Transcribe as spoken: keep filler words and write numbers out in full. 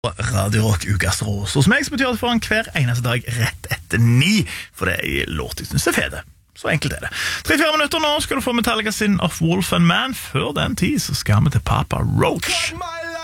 Radio Rock Ukas Rås hos meg, som betyr at du får en hver eneste dag rett etter ni, for det er i låt jeg synes er fede. Så enkelt er det. tre-fire minutter nå skal du få Metallica sin Of Wolf and Man. Før den tid så skal vi til Papa Roach.